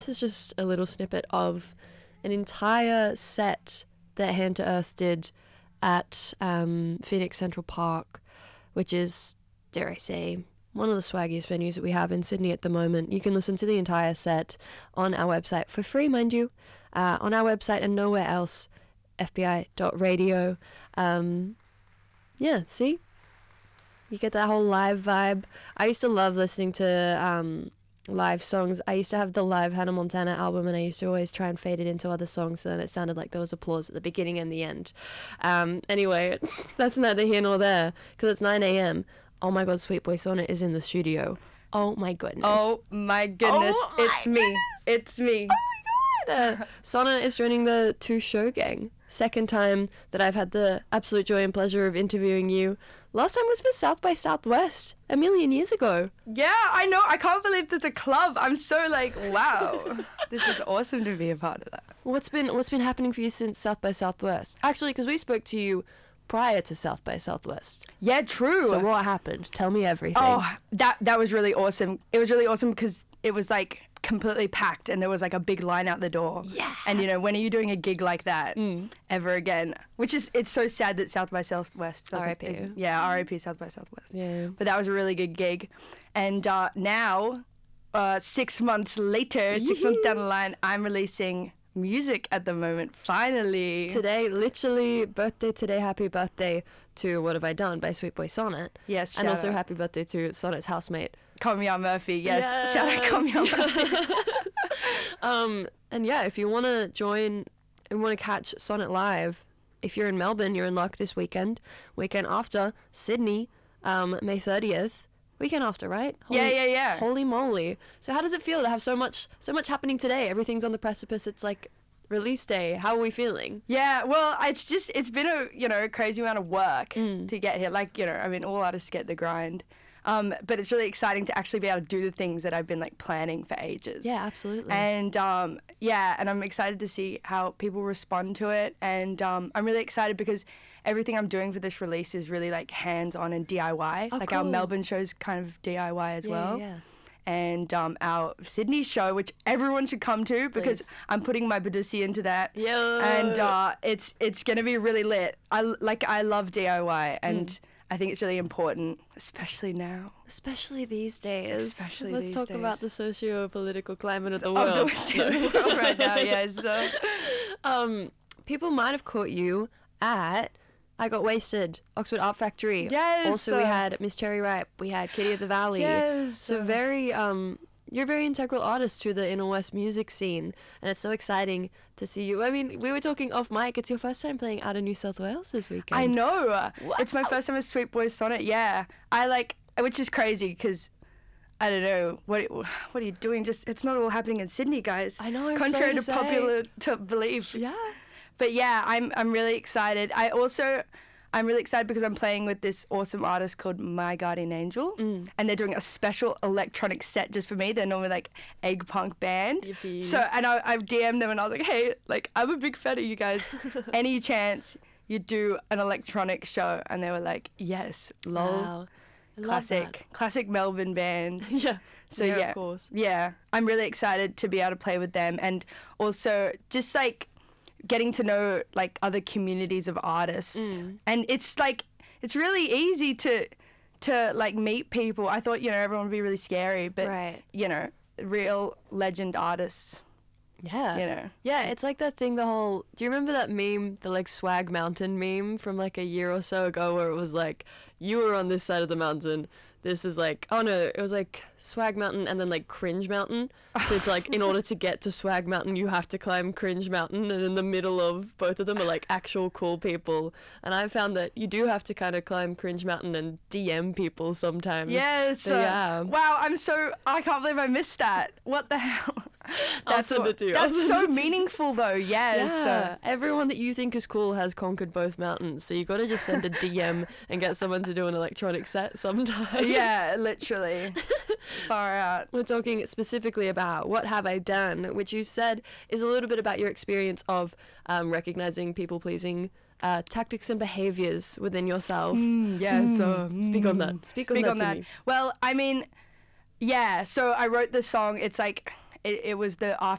This is just a little snippet of an entire set that Hand to Earth did at Phoenix Central Park, which is, dare I say, one of the swaggiest venues that we have in Sydney at the moment. You can listen to the entire set on our website for free, mind you, on our website and nowhere else, fbi.radio. Yeah, see? You get that whole live vibe. I used to love listening to live songs. I used to have the live Hannah Montana album, and I used to always try and fade it into other songs, so then it sounded like there was applause at the beginning and the end. Anyway, that's neither here nor there, because it's 9 a.m. Oh my god, Sweet Boy Sonnet is in the studio. Oh my goodness. Oh my goodness. Oh my it's me. It's me. Oh my god. Sonnet is joining the Two Show Gang. Second time that I've had the absolute joy and pleasure of interviewing you. Last time was for South by Southwest, a million years ago. Yeah, I know. I can't believe there's a club. I'm so like, wow. This is awesome to be a part of that. What's been happening for you since South by Southwest? Actually, because we spoke to you prior to South by Southwest. Yeah, true. So what happened? Tell me everything. Oh, that was really awesome. It was really awesome because it was like completely packed and there was like a big line out the door. Yeah. And you know, when are you doing a gig like that ever again? Which is, it's so sad that South by Southwest doesn't. R.I.P. Yeah, R.I.P. South by Southwest. Yeah. But that was a really good gig. And now, 6 months later, 6 months down the line, I'm releasing music at the moment, finally. Today, literally, birthday today, happy birthday to What Have I Done by Sweet Boy Sonnet. Yes, and also out. happy birthday to Sonnet's housemate. Kamia Murphy, yes. Shout out Kamia Murphy. And yeah, if you want to join and want to catch Sonnet live, if you're in Melbourne, you're in luck this weekend. Weekend after, Sydney, May 30th. Weekend after, right? Yeah. Holy moly. So how does it feel to have so much happening today? Everything's on the precipice. It's like release day. How are we feeling? Yeah, well, it's been a crazy amount of work to get here. Like, I mean, all artists get the grind. But it's really exciting to actually be able to do the things that I've been like planning for ages. Yeah, absolutely. And and I'm excited to see how people respond to it. And I'm really excited because everything I'm doing for this release is really like hands-on and DIY. Oh, like cool. Our Melbourne show's kind of DIY as well. Yeah. And our Sydney show, which everyone should come to because Please. I'm putting my Badusi into that. Yeah. And it's gonna be really lit. I love DIY and I think it's really important, especially now. Especially these days. Especially Let's these talk days. about the socio-political climate of the world. Of the world right now, yes. People might have caught you at I Got Wasted, Oxford Art Factory. Yes. Also, we had Miss Cherry Ripe. We had Kitty of the Valley. Yes. So you're a very integral artist to the inner west music scene, and it's so exciting to see you. I mean, we were talking off mic. It's your first time playing out of New South Wales this weekend. I know. Wow. It's my first time with Sweet Boy Sonnet. Yeah. Which is crazy because I don't know what are you doing? Just it's not all happening in Sydney, guys. I know. I'm Contrary sorry to to popular to belief. Yeah. But yeah, I'm really excited. I'm really excited because I'm playing with this awesome artist called My Guardian Angel, and they're doing a special electronic set just for me. They're normally like egg punk band. Yippee. So, and I've DM'd them and I was like, hey, like I'm a big fan of you guys. Any chance you do an electronic show? And they were like, yes, lol. Wow. I love that. Classic Melbourne bands. Yeah. So yeah, yeah, of course. yeah, I'm really excited to be able to play with them and also just like getting to know like other communities of artists and it's really easy to like meet people. I thought everyone would be really scary, but Right. Real legend artists. Yeah. Yeah, it's like that thing, do you remember that meme, the like Swag Mountain meme from like a year or so ago where it was like, you were on this side of the mountain, this is like, oh no, it was like Swag Mountain and then like Cringe Mountain. So it's like, in order to get to Swag Mountain, you have to climb Cringe Mountain, and in the middle of both of them are like actual cool people. And I found that you do have to kind of climb Cringe Mountain and DM people sometimes. Yes. So, yeah. Wow, I can't believe I missed that. What the hell? I'll send it to you. I'll That's send so it to you. meaningful though. Yes. Yeah, everyone that you think is cool has conquered both mountains, so you got to just send a DM and get someone to do an electronic set sometime. Yeah, literally. Far out. We're talking specifically about What Have I Done, which you said is a little bit about your experience of recognizing people-pleasing tactics and behaviors within yourself. Yes. Speak on that. Speak on that to me. Well, I mean, yeah, so I wrote this song. It's like it was the